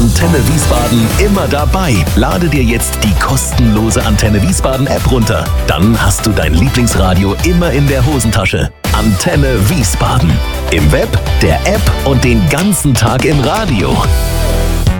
Antenne Wiesbaden immer dabei. Lade dir jetzt die kostenlose Antenne Wiesbaden App runter. Dann hast du dein Lieblingsradio immer in der Hosentasche. Antenne Wiesbaden. Im Web, der App und den ganzen Tag im Radio.